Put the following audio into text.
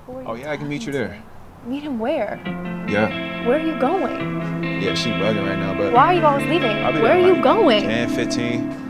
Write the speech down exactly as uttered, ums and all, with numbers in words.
Who are you Oh yeah, I can meet you talking there. to? Meet him where? Yeah. Where are you going? Yeah, she bugging right now, but Why are you always leaving? I'll be Where there are in you like going? ten, fifteen.